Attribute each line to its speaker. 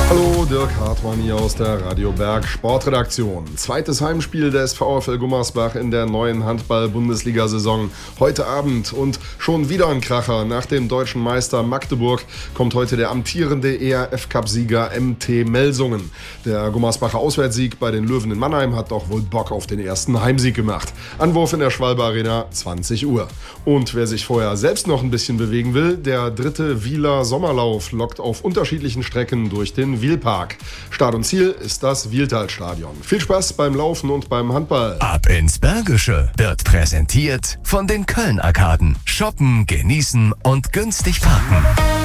Speaker 1: Hallo, Dirk Hartmann hier aus der Radio Berg Sportredaktion. Zweites Heimspiel des VfL Gummersbach in der neuen Handball-Bundesliga-Saison. Heute Abend und schon wieder ein Kracher. Nach dem deutschen Meister Magdeburg kommt heute der amtierende ERF-Cup-Sieger MT Melsungen. Der Gummersbacher Auswärtssieg bei den Löwen in Mannheim hat doch wohl Bock auf den ersten Heimsieg gemacht. Anwurf in der Schwalbe Arena, 20 Uhr. Und wer sich vorher selbst noch ein bisschen bewegen will, der dritte Wieler Sommerlauf lockt auf unterschiedlichen Strecken durch den Wielpark. Start und Ziel ist das Wieltalstadion. Viel Spaß beim Laufen und beim Handball.
Speaker 2: Ab ins Bergische wird präsentiert von den Köln-Arkaden. Shoppen, genießen und günstig parken.